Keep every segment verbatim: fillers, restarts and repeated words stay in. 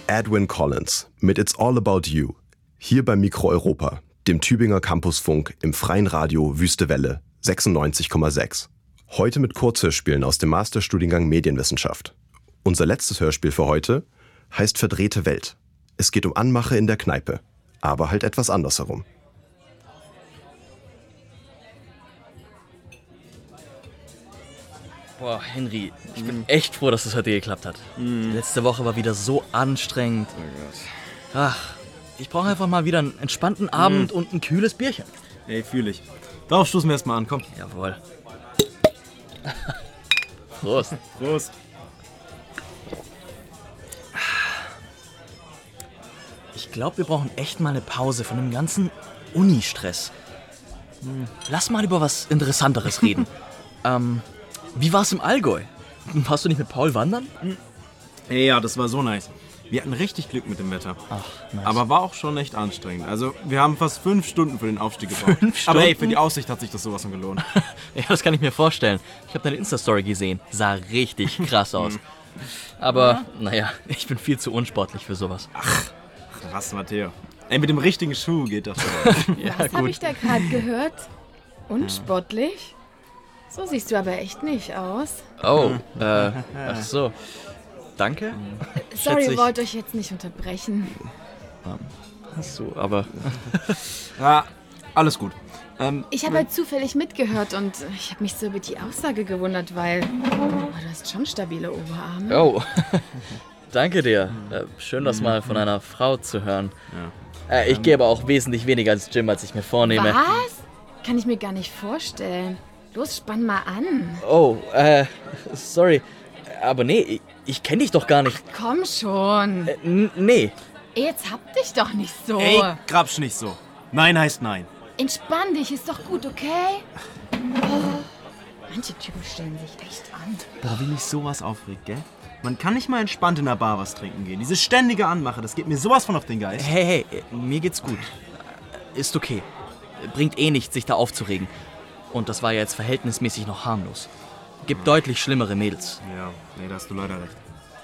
Edwyn Collins mit It's All About You. Hier bei Mikro Europa, dem Tübinger Campusfunk im freien Radio Wüste Welle sechsundneunzig Komma sechs. Heute mit Kurzhörspielen aus dem Masterstudiengang Medienwissenschaft. Unser letztes Hörspiel für heute heißt Verdrehte Welt. Es geht um Anmache in der Kneipe, aber halt etwas andersherum. Boah, Henry, ich bin echt froh, dass es heute geklappt hat. Mm. Die letzte Woche war wieder so anstrengend. Ach, ich brauche einfach mal wieder einen entspannten Abend mm. und ein kühles Bierchen. Ey, fühl ich. Darauf stoßen wir erstmal an, komm. Jawohl. Prost. Prost. Ich glaube, wir brauchen echt mal eine Pause von dem ganzen Uni-Stress. Lass mal über was Interessanteres reden. ähm, wie war's im Allgäu? Warst du nicht mit Paul wandern? Ja, das war so nice. Wir hatten richtig Glück mit dem Wetter. Ach, nice. Aber war auch schon echt anstrengend. Also, wir haben fast fünf Stunden für den Aufstieg gebraucht. Fünf Stunden? Aber ey, für die Aussicht hat sich das sowas von gelohnt. Ja, das kann ich mir vorstellen. Ich habe deine Insta-Story gesehen. Sah richtig krass aus. Aber, naja, ich bin viel zu unsportlich für sowas. Ach, krass, Matteo. Ey, mit dem richtigen Schuh geht das schon. Ja, was habe ich da gerade gehört? Unsportlich? So siehst du aber echt nicht aus. Oh, äh, ach so. Danke? Sorry, ich wollte euch jetzt nicht unterbrechen. Ach so, aber... Ja, alles gut. Ähm, ich habe halt zufällig mitgehört und ich habe mich so über die Aussage gewundert, weil oh, du hast schon stabile Oberarme. Oh, danke dir. Äh, schön, das mal von einer Frau zu hören. Ja. Äh, ich gehe aber auch wesentlich weniger ins Gym, als ich mir vornehme. Was? Kann ich mir gar nicht vorstellen. Los, spann mal an. Oh, äh, sorry. Aber nee, ich, ich kenne dich doch gar nicht. Ach, komm schon. Äh, n- nee. Jetzt hab dich doch nicht so. Ey, grabsch nicht so. Nein heißt nein. Entspann dich, ist doch gut, okay? Oh, manche Typen stellen sich echt an. Boah, wie mich sowas aufregt, gell? Man kann nicht mal entspannt in der Bar was trinken gehen. Diese ständige Anmache, das geht mir sowas von auf den Geist. Hey, hey, mir geht's gut. Ist okay. Bringt eh nichts, sich da aufzuregen. Und das war ja jetzt verhältnismäßig noch harmlos. Gibt deutlich schlimmere Mädels. Ja, nee, da hast du leider recht.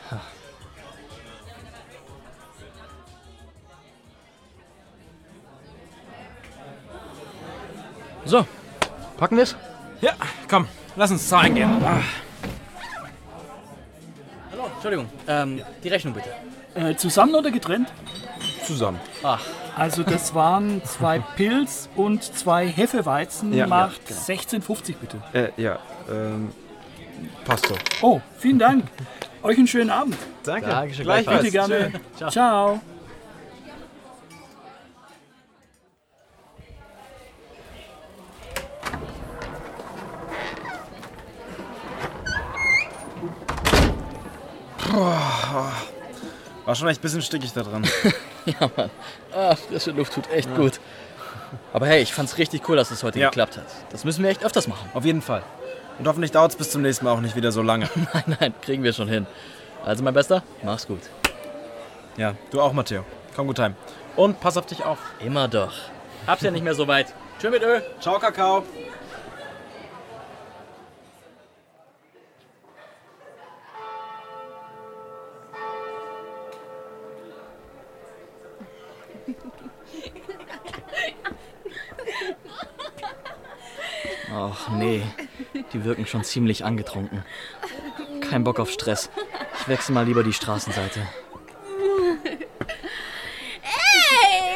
So, packen wir's? Ja, komm, lass uns zahlen gehen. Ah. Hallo, Entschuldigung, ähm, die Rechnung bitte. Äh, zusammen oder getrennt? Zusammen. Ach. Also das waren zwei Pils und zwei Hefeweizen, Ja, macht ja, genau. sechzehn fünfzig bitte. Äh, ja, ähm, passt doch. Oh, vielen Dank. Euch einen schönen Abend. Danke. Dankeschön, Bitte gerne. Ciao. Ciao. War schon echt ein bisschen stickig da dran. Ja, Mann. Ah, frische Luft tut echt ja. gut. Aber hey, ich fand's richtig cool, dass es heute ja. geklappt hat. Das müssen wir echt öfters machen. Auf jeden Fall. Und hoffentlich dauert's bis zum nächsten Mal auch nicht wieder so lange. Nein, nein, kriegen wir schon hin. Also, mein Bester, mach's gut. Ja, du auch, Matteo. Komm gut heim. Und pass auf dich auf. Immer doch. Hab's ja nicht mehr so weit. Tschö mit Ö. Ciao, Kakao. Ach nee, die wirken schon ziemlich angetrunken. Kein Bock auf Stress. Ich wechsle mal lieber die Straßenseite. Ey!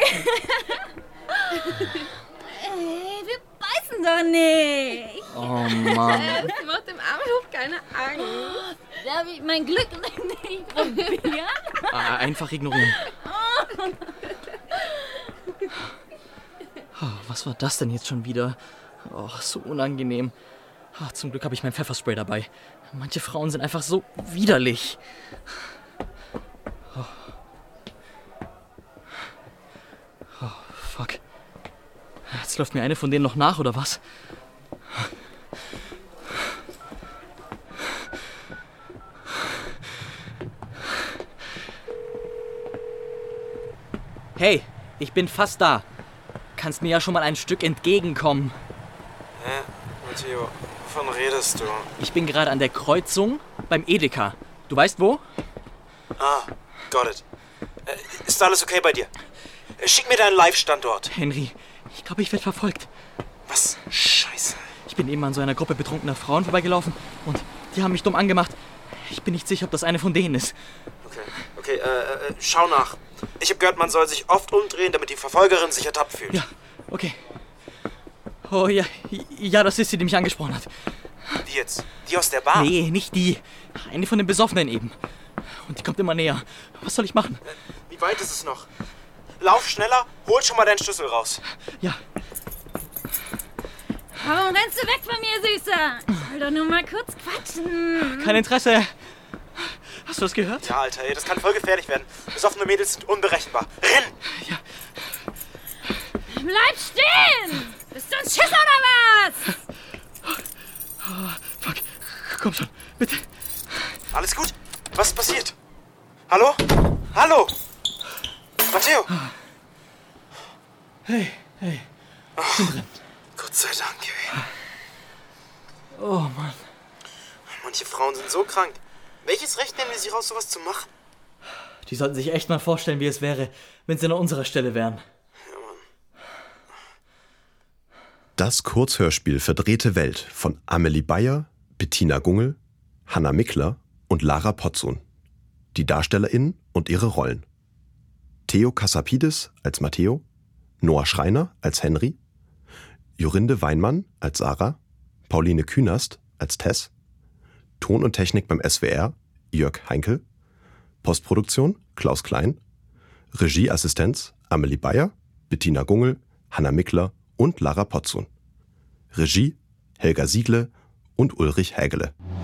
Ey, wir beißen doch nicht! Oh Mann. Das macht dem Armhof keine Angst. Darf ich mein Glück nicht probieren? Ah, einfach ignorieren. Oh, was war das denn jetzt schon wieder? Oh, so unangenehm. Oh, zum Glück habe ich mein Pfefferspray dabei. Manche Frauen sind einfach so widerlich. Oh. Oh, fuck. Jetzt läuft mir eine von denen noch nach, oder was? Hey, ich bin fast da. Kannst mir ja schon mal ein Stück entgegenkommen. Hä? Matteo, wovon redest du? Ich bin gerade an der Kreuzung beim Edeka. Du weißt wo? Ah, got it. ist alles okay bei dir? Schick mir deinen Live-Standort. Henry, ich glaube, ich werde verfolgt. Was? Scheiße. Ich bin eben an so einer Gruppe betrunkener Frauen vorbeigelaufen und die haben mich dumm angemacht. Ich bin nicht sicher, ob das eine von denen ist. Okay, okay, äh, äh schau nach. Ich habe gehört, man soll sich oft umdrehen, damit die Verfolgerin sich ertappt fühlt. Ja, okay. Oh ja, ja, das ist sie, die mich angesprochen hat. Wie jetzt? Die aus der Bar? Nee, nicht die. Eine von den Besoffenen eben. Und die kommt immer näher. Was soll ich machen? Äh, wie weit ist es noch? Lauf schneller, hol schon mal deinen Schlüssel raus. Ja. Warum rennst du weg von mir, Süßer? Ich will doch nur mal kurz quatschen. Kein Interesse. Hast du das gehört? Ja, Alter, ey, das kann voll gefährlich werden. Besoffene Mädels sind unberechenbar. Renn! Ja. Bleib stehen! Bist du ein Schiss oder was? Oh, fuck. Komm schon, bitte. Alles gut? Was ist passiert? Hallo? Hallo? Matteo? Hey, hey. Oh, Gott sei Dank, ey. Oh, Mann. Manche Frauen sind so krank. Welches Recht nehmen die sich raus, sowas zu machen? Die sollten sich echt mal vorstellen, wie es wäre, wenn sie an unserer Stelle wären. Ja, Mann. Das Kurzhörspiel Verdrehte Welt von Amelie Bayer, Bettina Gungel, Hanna Mickler und Lara Potzun. Die DarstellerInnen und ihre Rollen: Theo Kassapidis als Matteo, Noah Schreiner als Henry, Jorinde Weinmann als Sarah, Pauline Künast als Tess, Ton und Technik beim S W R Jörg Heinkel, Postproduktion Klaus Klein, Regieassistenz Amelie Bayer, Bettina Gungel, Hanna Mickler und Lara Potzun. Regie Helga Siegle und Ulrich Hägele.